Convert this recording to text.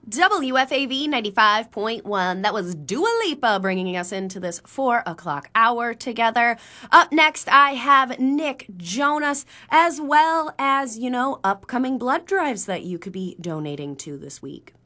WFAV 95.1. That was Dua Lipa bringing us into this 4 o'clock hour together. Up next, I have Nick Jonas, as well as, upcoming blood drives that you could be donating to this week.